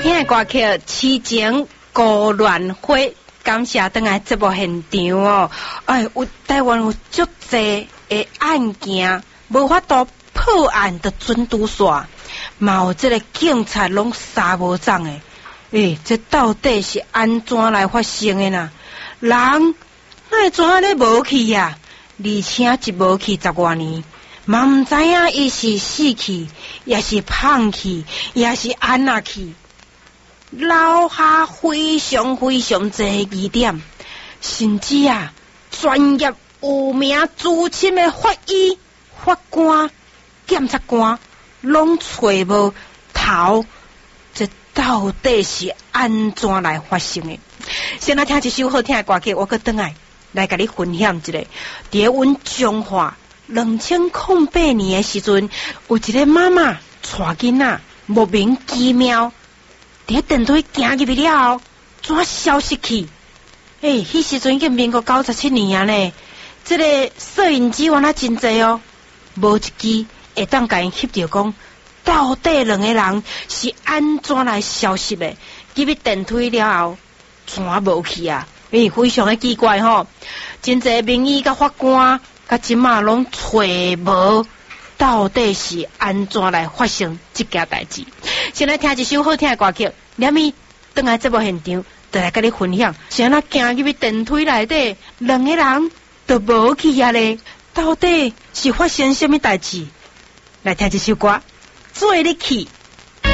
听的歌曲《痴情孤鸾花》，感谢登来节目现场哦。有台湾有足济的案件，无法度破案的准拄煞，嘛有这个警察拢杀无踪的。这到底是安怎来发生的呢？人那怎啊咧无去呀？而且一无去10多年，嘛唔知影伊是死去，也是胖去，也是安那去。留下非常非常侪疑点，甚至专业有名资深的法医、法官、检察官拢找无头，这到底是安怎来发生的？先来听一首好听的歌曲，我搁转来甲你分享一个。伫阮彰化2008年的时阵，有一个妈妈带囡仔莫名其妙。伫电梯行入去了后，怎消失去？迄时阵已经民国97年啊呢。这个摄影机原来真济哦，无一支会当甲因翕着讲，到底两个人是安怎来消失的？入去电梯了后，怎无去啊？非常的奇怪吼。真济民意甲法官甲即马拢找无。到底是安怎来发生这件代志？先来听一首好听的歌曲，连咪等下节目现场，就来跟你分享。先来行入去电梯内底，两个人都无去啊咧，到底是发生什么代志？来听这首歌，做你去。